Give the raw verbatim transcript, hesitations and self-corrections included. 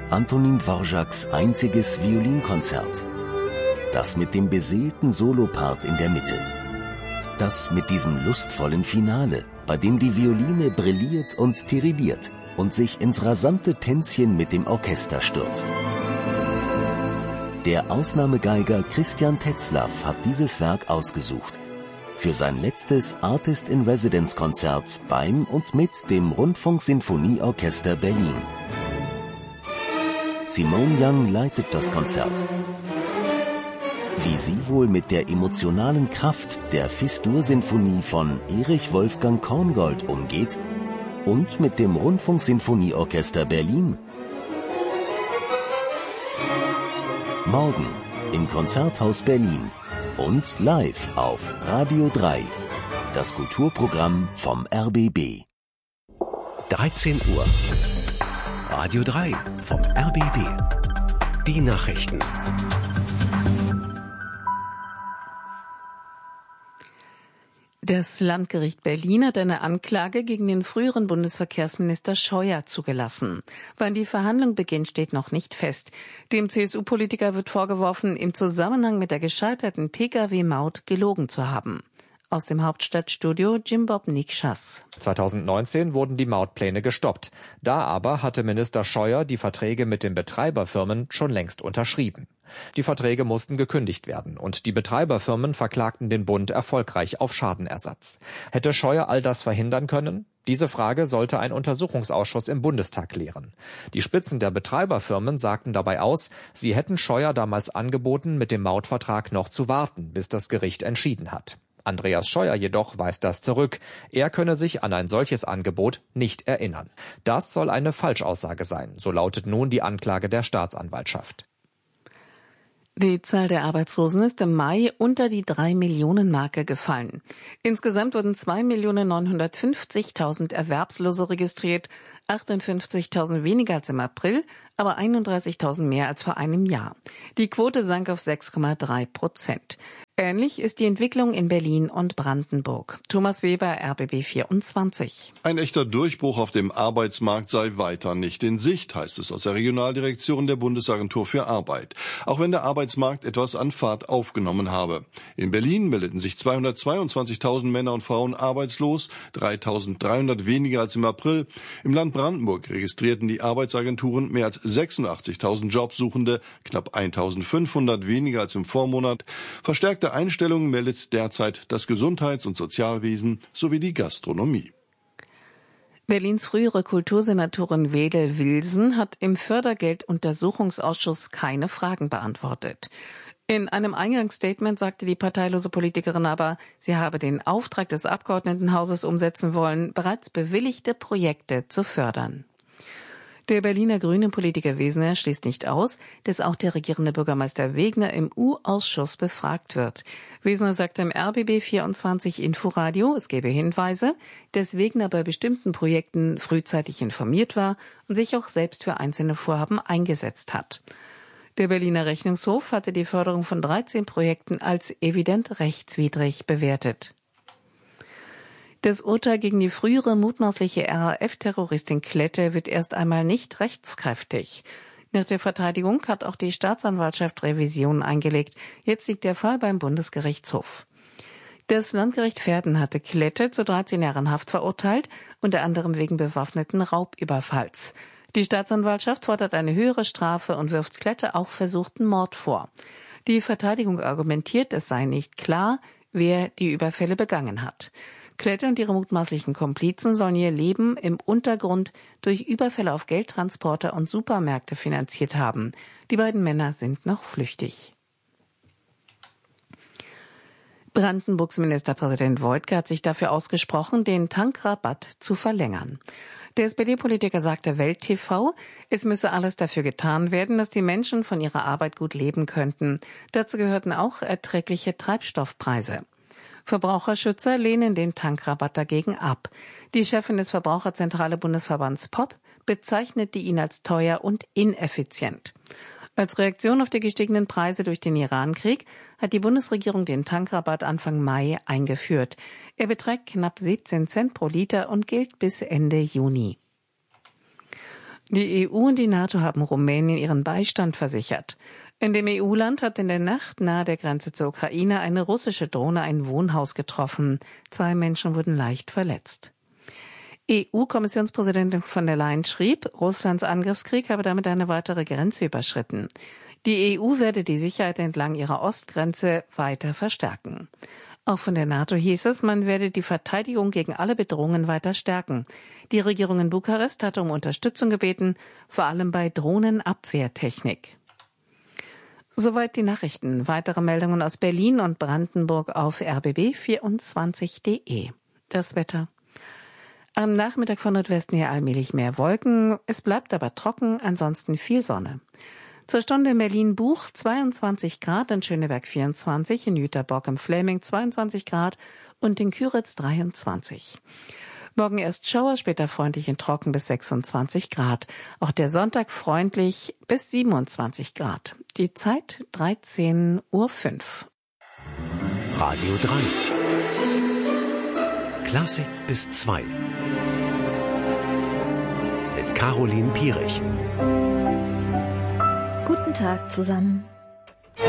Antonin Dvořáks einziges Violinkonzert. Das mit dem beseelten Solopart in der Mitte. Das mit diesem lustvollen Finale, bei dem die Violine brilliert und tirilliert und sich ins rasante Tänzchen mit dem Orchester stürzt. Der Ausnahmegeiger Christian Tetzlaff hat dieses Werk ausgesucht. Für sein letztes Artist-in-Residence-Konzert beim und mit dem Rundfunksinfonieorchester Berlin. Simone Young leitet das Konzert. Wie sie wohl mit der emotionalen Kraft der Fis-Dur-Sinfonie von Erich Wolfgang Korngold umgeht und mit dem Rundfunksinfonieorchester Berlin. Morgen im Konzerthaus Berlin und live auf Radio drei. Das Kulturprogramm vom R B B. dreizehn Uhr. Radio drei vom R B B. Die Nachrichten. Das Landgericht Berlin hat eine Anklage gegen den früheren Bundesverkehrsminister Scheuer zugelassen. Wann die Verhandlung beginnt, steht noch nicht fest. Dem C S U-Politiker wird vorgeworfen, im Zusammenhang mit der gescheiterten Pkw-Maut gelogen zu haben. Aus dem Hauptstadtstudio Jimbob Nikschas. zweitausendneunzehn wurden die Mautpläne gestoppt. Da aber hatte Minister Scheuer die Verträge mit den Betreiberfirmen schon längst unterschrieben. Die Verträge mussten gekündigt werden und die Betreiberfirmen verklagten den Bund erfolgreich auf Schadenersatz. Hätte Scheuer all das verhindern können? Diese Frage sollte ein Untersuchungsausschuss im Bundestag klären. Die Spitzen der Betreiberfirmen sagten dabei aus, sie hätten Scheuer damals angeboten, mit dem Mautvertrag noch zu warten, bis das Gericht entschieden hat. Andreas Scheuer jedoch weist das zurück. Er könne sich an ein solches Angebot nicht erinnern. Das soll eine Falschaussage sein, so lautet nun die Anklage der Staatsanwaltschaft. Die Zahl der Arbeitslosen ist im Mai unter die drei Millionen Marke gefallen. Insgesamt wurden zwei Millionen neunhundertfünfzigtausend Erwerbslose registriert, achtundfünfzigtausend weniger als im April, aber einunddreißigtausend mehr als vor einem Jahr. Die Quote sank auf sechs Komma drei Prozent. Ähnlich ist die Entwicklung in Berlin und Brandenburg. Thomas Weber, R B B vierundzwanzig. Ein echter Durchbruch auf dem Arbeitsmarkt sei weiter nicht in Sicht, heißt es aus der Regionaldirektion der Bundesagentur für Arbeit. Auch wenn der Arbeitsmarkt etwas an Fahrt aufgenommen habe. In Berlin meldeten sich zweihundertzweiundzwanzigtausend Männer und Frauen arbeitslos, dreitausenddreihundert weniger als im April. Im Land Brandenburg registrierten die Arbeitsagenturen mehr als sechsundachtzigtausend Jobsuchende, knapp eintausendfünfhundert weniger als im Vormonat. Verstärkte Einstellungen meldet derzeit das Gesundheits- und Sozialwesen sowie die Gastronomie. Berlins frühere Kultursenatorin Wedel Wilson hat im Fördergelduntersuchungsausschuss keine Fragen beantwortet. In einem Eingangsstatement sagte die parteilose Politikerin aber, sie habe den Auftrag des Abgeordnetenhauses umsetzen wollen, bereits bewilligte Projekte zu fördern. Der Berliner grüne Politiker Wesner schließt nicht aus, dass auch der regierende Bürgermeister Wegner im U-Ausschuss befragt wird. Wesner sagte im R B B vierundzwanzig Inforadio, es gebe Hinweise, dass Wegner bei bestimmten Projekten frühzeitig informiert war und sich auch selbst für einzelne Vorhaben eingesetzt hat. Der Berliner Rechnungshof hatte die Förderung von dreizehn Projekten als evident rechtswidrig bewertet. Das Urteil gegen die frühere mutmaßliche R A F-Terroristin Klette wird erst einmal nicht rechtskräftig. Nach der Verteidigung hat auch die Staatsanwaltschaft Revision eingelegt. Jetzt liegt der Fall beim Bundesgerichtshof. Das Landgericht Verden hatte Klette zu dreizehn Jahren Haft verurteilt, unter anderem wegen bewaffneten Raubüberfalls. Die Staatsanwaltschaft fordert eine höhere Strafe und wirft Klette auch versuchten Mord vor. Die Verteidigung argumentiert, es sei nicht klar, wer die Überfälle begangen hat. Klette und ihre mutmaßlichen Komplizen sollen ihr Leben im Untergrund durch Überfälle auf Geldtransporter und Supermärkte finanziert haben. Die beiden Männer sind noch flüchtig. Brandenburgs Ministerpräsident Woidke hat sich dafür ausgesprochen, den Tankrabatt zu verlängern. Der S P D-Politiker sagte Welt T V, es müsse alles dafür getan werden, dass die Menschen von ihrer Arbeit gut leben könnten. Dazu gehörten auch erträgliche Treibstoffpreise. Verbraucherschützer lehnen den Tankrabatt dagegen ab. Die Chefin des Verbraucherzentrale Bundesverbands P O P bezeichnete ihn als teuer und ineffizient. Als Reaktion auf die gestiegenen Preise durch den Irankrieg hat die Bundesregierung den Tankrabatt Anfang Mai eingeführt. Er beträgt knapp siebzehn Cent pro Liter und gilt bis Ende Juni. Die E U und die NATO haben Rumänien ihren Beistand versichert. In dem E U-Land hat in der Nacht nahe der Grenze zur Ukraine eine russische Drohne ein Wohnhaus getroffen. Zwei Menschen wurden leicht verletzt. E U-Kommissionspräsidentin von der Leyen schrieb, Russlands Angriffskrieg habe damit eine weitere Grenze überschritten. Die E U werde die Sicherheit entlang ihrer Ostgrenze weiter verstärken. Auch von der NATO hieß es, man werde die Verteidigung gegen alle Bedrohungen weiter stärken. Die Regierung in Bukarest hatte um Unterstützung gebeten, vor allem bei Drohnenabwehrtechnik. Soweit die Nachrichten. Weitere Meldungen aus Berlin und Brandenburg auf r b b vierundzwanzig punkt de. Das Wetter. Am Nachmittag von Nordwesten her allmählich mehr Wolken. Es bleibt aber trocken, ansonsten viel Sonne. Zur Stunde in Berlin-Buch zweiundzwanzig Grad, in Schöneberg vierundzwanzig, in Jüterbock im Fläming zweiundzwanzig Grad und in Küritz dreiundzwanzig. Morgen erst Schauer, später freundlich und trocken bis sechsundzwanzig Grad. Auch der Sonntag freundlich bis siebenundzwanzig Grad. Die Zeit dreizehn Uhr fünf. Radio drei. Klassik bis zwei. Mit Caroline Pierich. Guten Tag zusammen.